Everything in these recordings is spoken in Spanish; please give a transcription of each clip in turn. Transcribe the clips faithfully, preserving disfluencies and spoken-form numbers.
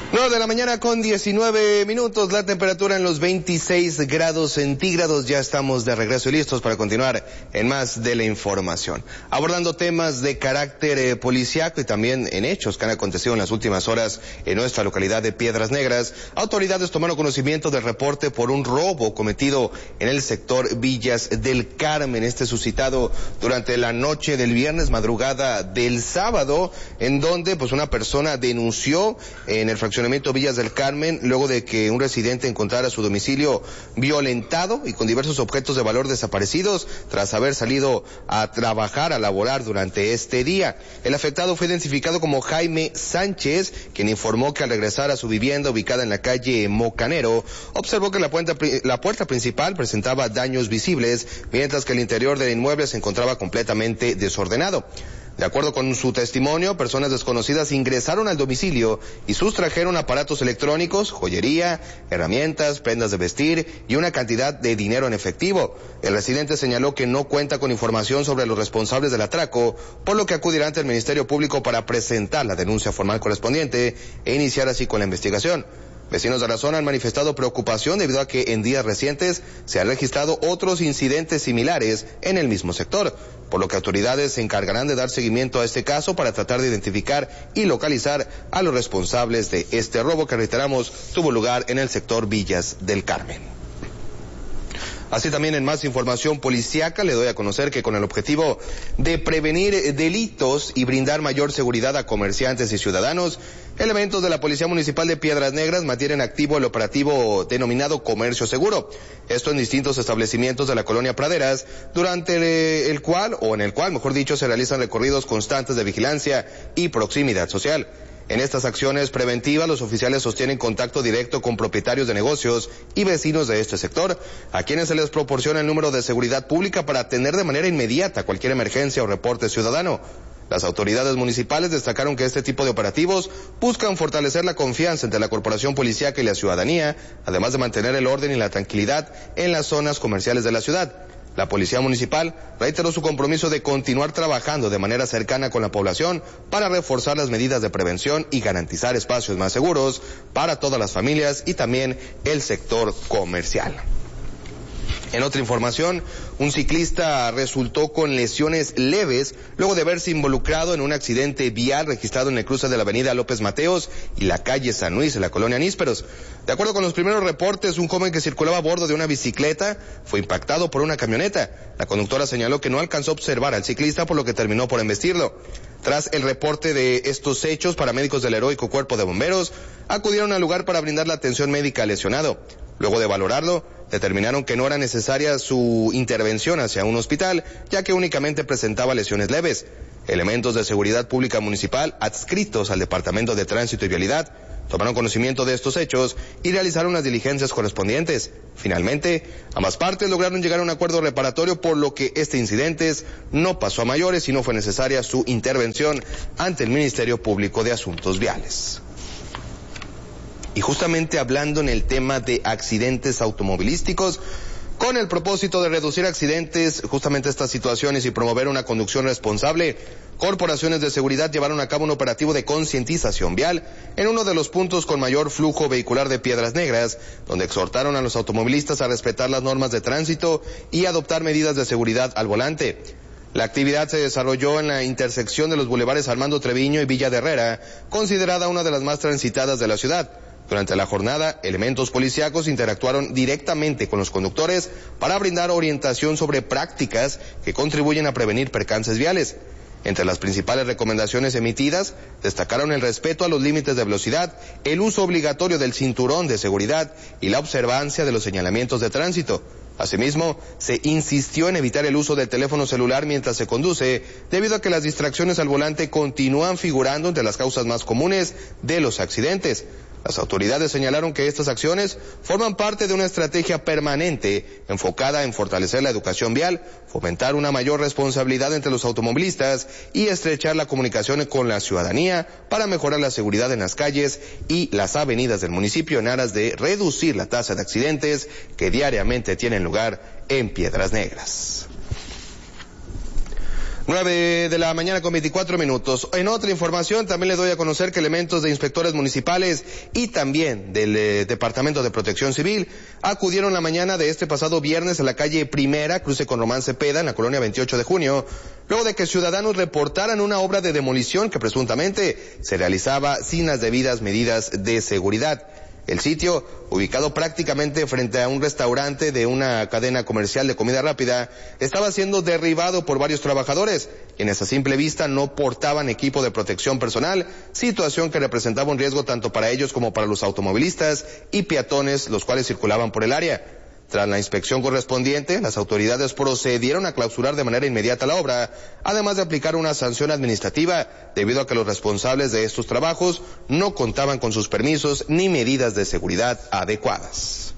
nueve de la mañana con diecinueve minutos, la temperatura en los veintiséis grados centígrados. Ya estamos de regreso y listos para continuar en más de la información. Abordando temas de carácter eh, policiaco y también en hechos que han acontecido en las últimas horas en nuestra localidad de Piedras Negras. Autoridades tomaron conocimiento del reporte por un robo cometido en el sector Villas del Carmen. Este suscitado durante la noche del viernes, madrugada del sábado, en donde pues una persona denunció en el fraccionamiento Villas del Carmen, luego de que un residente encontrara su domicilio violentado y con diversos objetos de valor desaparecidos tras haber salido a trabajar, a laborar durante este día. El afectado fue identificado como Jaime Sánchez, quien informó que al regresar a su vivienda ubicada en la calle Mocanero, observó que la puerta, la puerta principal presentaba daños visibles, mientras que el interior del inmueble se encontraba completamente desordenado. De acuerdo con su testimonio, personas desconocidas ingresaron al domicilio y sustrajeron aparatos electrónicos, joyería, herramientas, prendas de vestir y una cantidad de dinero en efectivo. El residente señaló que no cuenta con información sobre los responsables del atraco, por lo que acudirá ante el Ministerio Público para presentar la denuncia formal correspondiente e iniciar así con la investigación. Vecinos de la zona han manifestado preocupación debido a que en días recientes se han registrado otros incidentes similares en el mismo sector, por lo que autoridades se encargarán de dar seguimiento a este caso para tratar de identificar y localizar a los responsables de este robo que, reiteramos, tuvo lugar en el sector Villas del Carmen. Así también, en más información policíaca, le doy a conocer que con el objetivo de prevenir delitos y brindar mayor seguridad a comerciantes y ciudadanos, elementos de la Policía Municipal de Piedras Negras mantienen activo el operativo denominado Comercio Seguro. Esto en distintos establecimientos de la colonia Praderas, durante el cual, o en el cual, mejor dicho, se realizan recorridos constantes de vigilancia y proximidad social. En estas acciones preventivas, los oficiales sostienen contacto directo con propietarios de negocios y vecinos de este sector, a quienes se les proporciona el número de seguridad pública para atender de manera inmediata cualquier emergencia o reporte ciudadano. Las autoridades municipales destacaron que este tipo de operativos buscan fortalecer la confianza entre la corporación policíaca y la ciudadanía, además de mantener el orden y la tranquilidad en las zonas comerciales de la ciudad. La Policía Municipal reiteró su compromiso de continuar trabajando de manera cercana con la población para reforzar las medidas de prevención y garantizar espacios más seguros para todas las familias y también el sector comercial. En otra información, un ciclista resultó con lesiones leves luego de haberse involucrado en un accidente vial registrado en el cruce de la avenida López Mateos y la calle San Luis, en la colonia Nísperos. De acuerdo con los primeros reportes, un joven que circulaba a bordo de una bicicleta fue impactado por una camioneta. La conductora señaló que no alcanzó a observar al ciclista, por lo que terminó por embestirlo. Tras el reporte de estos hechos, paramédicos del heroico Cuerpo de Bomberos acudieron al lugar para brindar la atención médica al lesionado. Luego de valorarlo, determinaron que no era necesaria su intervención hacia un hospital, ya que únicamente presentaba lesiones leves. Elementos de seguridad pública municipal adscritos al Departamento de Tránsito y Vialidad tomaron conocimiento de estos hechos y realizaron las diligencias correspondientes. Finalmente, ambas partes lograron llegar a un acuerdo reparatorio, por lo que este incidente no pasó a mayores y no fue necesaria su intervención ante el Ministerio Público de Asuntos Viales. Y justamente hablando en el tema de accidentes automovilísticos, con el propósito de reducir accidentes, justamente estas situaciones, y promover una conducción responsable, corporaciones de seguridad llevaron a cabo un operativo de concientización vial en uno de los puntos con mayor flujo vehicular de Piedras Negras, donde exhortaron a los automovilistas a respetar las normas de tránsito y adoptar medidas de seguridad al volante. La actividad se desarrolló en la intersección de los bulevares Armando Treviño y Villa de Herrera, considerada una de las más transitadas de la ciudad. Durante la jornada, elementos policíacos interactuaron directamente con los conductores para brindar orientación sobre prácticas que contribuyen a prevenir percances viales. Entre las principales recomendaciones emitidas, destacaron el respeto a los límites de velocidad, el uso obligatorio del cinturón de seguridad y la observancia de los señalamientos de tránsito. Asimismo, se insistió en evitar el uso del teléfono celular mientras se conduce, debido a que las distracciones al volante continúan figurando entre las causas más comunes de los accidentes. Las autoridades señalaron que estas acciones forman parte de una estrategia permanente enfocada en fortalecer la educación vial, fomentar una mayor responsabilidad entre los automovilistas y estrechar la comunicación con la ciudadanía para mejorar la seguridad en las calles y las avenidas del municipio en aras de reducir la tasa de accidentes que diariamente tienen lugar en Piedras Negras. nueve de la mañana con veinticuatro minutos. En otra información también le doy a conocer que elementos de inspectores municipales y también del eh, Departamento de Protección Civil acudieron la mañana de este pasado viernes a la calle Primera, cruce con Román Cepeda, en la colonia veintiocho de junio, luego de que ciudadanos reportaran una obra de demolición que presuntamente se realizaba sin las debidas medidas de seguridad. El sitio, ubicado prácticamente frente a un restaurante de una cadena comercial de comida rápida, estaba siendo derribado por varios trabajadores, quienes a simple vista no portaban equipo de protección personal, situación que representaba un riesgo tanto para ellos como para los automovilistas y peatones, los cuales circulaban por el área. Tras la inspección correspondiente, las autoridades procedieron a clausurar de manera inmediata la obra, además de aplicar una sanción administrativa, debido a que los responsables de estos trabajos no contaban con sus permisos ni medidas de seguridad adecuadas.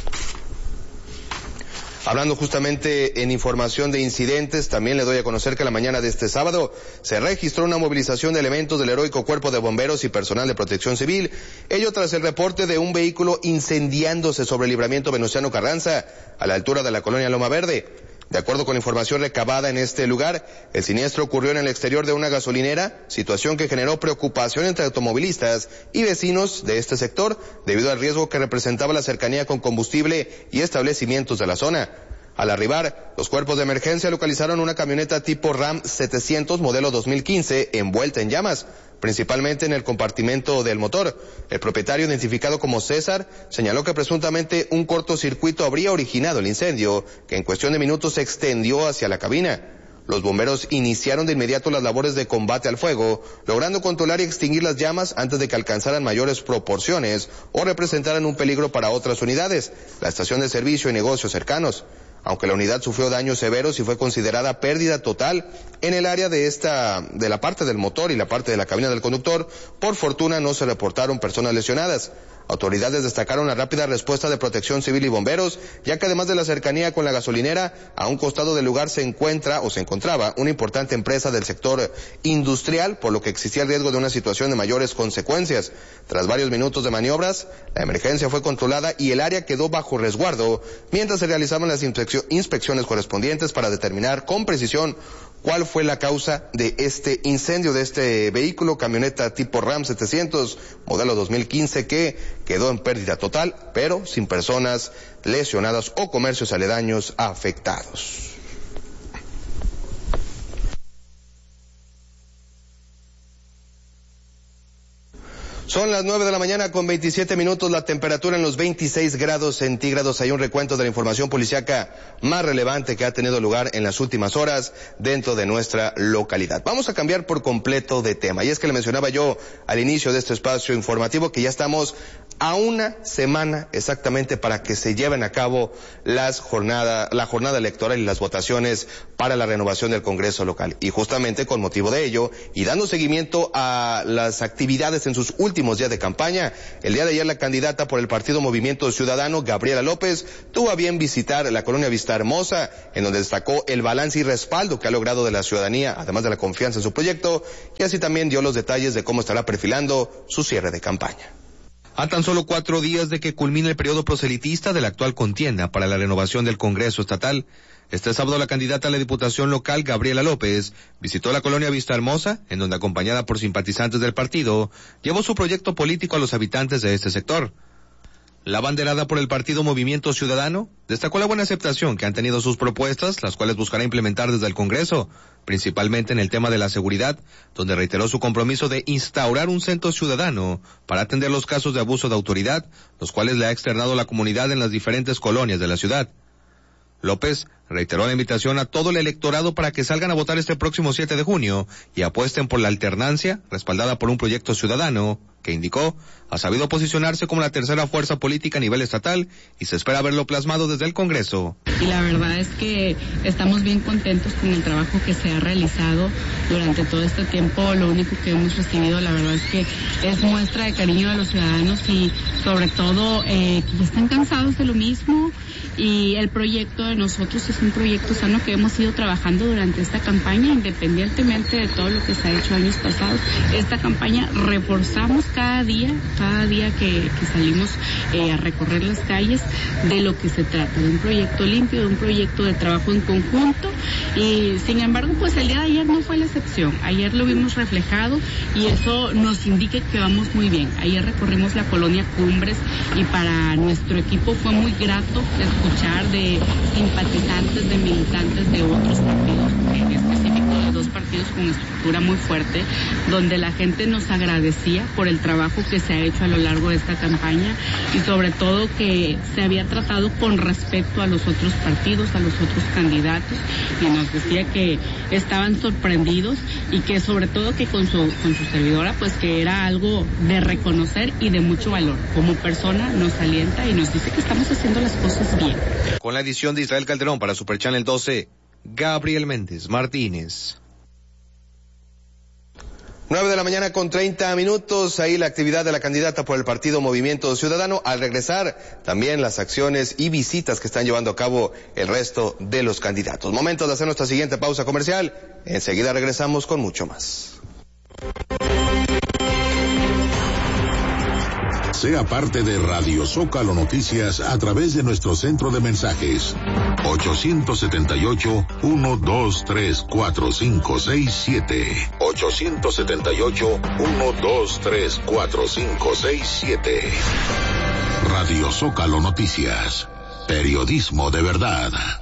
Hablando justamente en información de incidentes, también le doy a conocer que la mañana de este sábado se registró una movilización de elementos del heroico Cuerpo de Bomberos y personal de Protección Civil, ello tras el reporte de un vehículo incendiándose sobre el Libramiento Venustiano Carranza, a la altura de la colonia Loma Verde. De acuerdo con información recabada en este lugar, el siniestro ocurrió en el exterior de una gasolinera, situación que generó preocupación entre automovilistas y vecinos de este sector, debido al riesgo que representaba la cercanía con combustible y establecimientos de la zona. Al arribar, los cuerpos de emergencia localizaron una camioneta tipo Ram setecientos modelo dos mil quince envuelta en llamas, principalmente en el compartimento del motor. El propietario, identificado como César, señaló que presuntamente un cortocircuito habría originado el incendio, que en cuestión de minutos se extendió hacia la cabina. Los bomberos iniciaron de inmediato las labores de combate al fuego, logrando controlar y extinguir las llamas antes de que alcanzaran mayores proporciones o representaran un peligro para otras unidades, la estación de servicio y negocios cercanos. Aunque la unidad sufrió daños severos y fue considerada pérdida total en el área de esta, de la parte del motor y la parte de la cabina del conductor, por fortuna no se reportaron personas lesionadas. Autoridades destacaron la rápida respuesta de Protección Civil y bomberos, ya que además de la cercanía con la gasolinera, a un costado del lugar se encuentra o se encontraba una importante empresa del sector industrial, por lo que existía el riesgo de una situación de mayores consecuencias. Tras varios minutos de maniobras, la emergencia fue controlada y el área quedó bajo resguardo, mientras se realizaban las inspecciones correspondientes para determinar con precisión cuál fue la causa de este incendio de este vehículo, camioneta tipo Ram setecientos, modelo dos mil quince, que quedó en pérdida total, pero sin personas lesionadas o comercios aledaños afectados. Son las nueve de la mañana con veintisiete minutos, la temperatura en los veintiséis grados centígrados. Hay un recuento de la información policíaca más relevante que ha tenido lugar en las últimas horas dentro de nuestra localidad. Vamos a cambiar por completo de tema, y es que le mencionaba yo al inicio de este espacio informativo que ya estamos a una semana exactamente para que se lleven a cabo las jornada, la jornada electoral y las votaciones para la renovación del Congreso local. Y justamente con motivo de ello, y dando seguimiento a las actividades en sus últimos días de campaña, el día de ayer la candidata por el Partido Movimiento Ciudadano, Gabriela López, tuvo a bien visitar la colonia Vista Hermosa, en donde destacó el balance y respaldo que ha logrado de la ciudadanía, además de la confianza en su proyecto, y así también dio los detalles de cómo estará perfilando su cierre de campaña. A tan solo cuatro días de que culmine el periodo proselitista de la actual contienda para la renovación del Congreso Estatal, este sábado la candidata a la Diputación Local, Gabriela López, visitó la colonia Vista Hermosa, en donde, acompañada por simpatizantes del partido, llevó su proyecto político a los habitantes de este sector. La abanderada por el Partido Movimiento Ciudadano destacó la buena aceptación que han tenido sus propuestas, las cuales buscará implementar desde el Congreso, principalmente en el tema de la seguridad, donde reiteró su compromiso de instaurar un centro ciudadano para atender los casos de abuso de autoridad, los cuales le ha externado la comunidad en las diferentes colonias de la ciudad. López reiteró la invitación a todo el electorado para que salgan a votar este próximo siete de junio y apuesten por la alternancia, respaldada por un proyecto ciudadano, que indicó ha sabido posicionarse como la tercera fuerza política a nivel estatal y se espera verlo plasmado desde el Congreso. Y la verdad es que estamos bien contentos con el trabajo que se ha realizado durante todo este tiempo. Lo único que hemos recibido, la verdad es que es muestra de cariño de los ciudadanos y sobre todo eh, que ya están cansados de lo mismo y el proyecto de nosotros es un proyecto sano que hemos ido trabajando durante esta campaña, independientemente de todo lo que se ha hecho años pasados. Esta campaña reforzamos cada día, cada día que, que salimos eh, a recorrer las calles, de lo que se trata, de un proyecto limpio, de un proyecto de trabajo en conjunto, y sin embargo, pues el día de ayer no fue la excepción. Ayer lo vimos reflejado y eso nos indica que vamos muy bien. Ayer recorrimos la colonia Cumbres y para nuestro equipo fue muy grato escuchar de simpatizantes, de militantes de otros partidos, en específico de dos partidos con estructura muy fuerte, donde la gente nos agradecía por el trabajo que se ha hecho a lo largo de esta campaña y sobre todo que se había tratado con respeto a los otros partidos, a los otros candidatos, y nos decía que estaban sorprendidos y que sobre todo que con su, con su servidora, pues que era algo de reconocer y de mucho valor. Como persona nos alienta y nos dice que estamos haciendo las cosas bien. Con la edición de Israel Calderón para Super Channel doce, Gabriel Méndez Martínez. nueve de la mañana con treinta minutos, ahí la actividad de la candidata por el partido Movimiento Ciudadano. Al regresar, también las acciones y visitas que están llevando a cabo el resto de los candidatos. Momento de hacer nuestra siguiente pausa comercial. Enseguida regresamos con mucho más. Sea parte de Radio Zócalo Noticias a través de nuestro centro de mensajes ocho siete ocho, uno dos tres, cuatro cinco seis siete ocho siete ocho, uno dos tres, cuatro cinco seis siete. Radio Zócalo Noticias, periodismo de verdad.